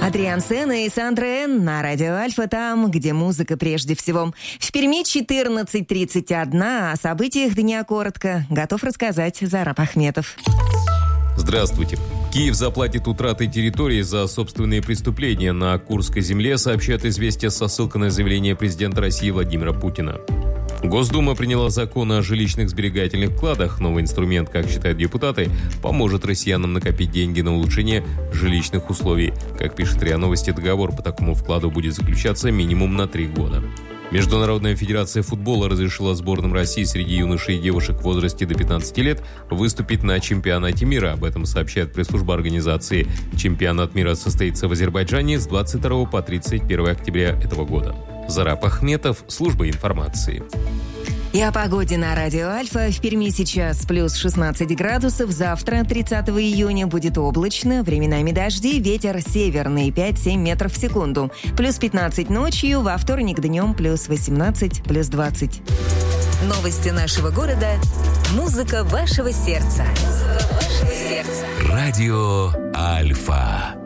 Адриан Сена и Сандра Эн на радио Альфа, там, где музыка прежде всего. В Перми 14:31, о событиях дня коротко. Готов рассказать Зараб Ахметов. Здравствуйте. Киев заплатит утраты территории за собственные преступления на Курской земле, сообщает «Известия» со ссылкой на заявление президента России Владимира Путина. Госдума приняла закон о жилищных сберегательных вкладах. Новый инструмент, как считают депутаты, поможет россиянам накопить деньги на улучшение жилищных условий. Как пишет РИА Новости, договор по такому вкладу будет заключаться минимум на 3 года. Международная федерация футбола разрешила сборным России среди юношей и девушек в возрасте до 15 лет выступить на чемпионате мира. Об этом сообщает пресс-служба организации. Чемпионат мира состоится в Азербайджане с 22 по 31 октября этого года. Зараб Ахметов, служба информации. И о погоде на радио Альфа. В Перми сейчас плюс 16 градусов. Завтра, 30 июня, будет облачно. Временами дожди. Ветер северный 5-7 метров в секунду. Плюс 15 ночью. Во вторник днем плюс 18, плюс 20. Новости нашего города. Музыка вашего сердца. Радио Альфа.